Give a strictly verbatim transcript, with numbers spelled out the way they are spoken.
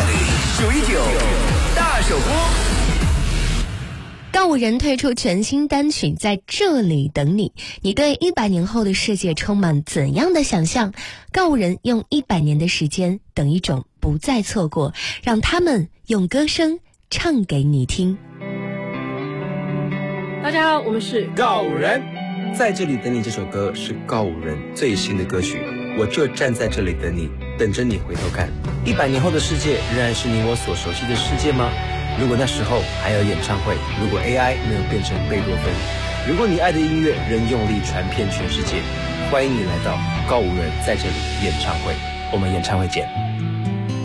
九一九大首播。 告五人推出全新单曲《在这里等你》，你对一百年后的世界充满怎样的想象？告五人用一百年的时间等一种不再错过，让他们用歌声唱给你听。 大家好，我们是告五人，在这里等你。这首歌是告五人最新的歌曲，我就站在这里等你，等着你回头看。一百年后的世界仍然是你我所熟悉的世界吗？如果那时候还有演唱会，如果 A I 没有变成贝多芬，如果你爱的音乐仍用力传遍全世界，欢迎你来到告五人在这里演唱会，我们演唱会见。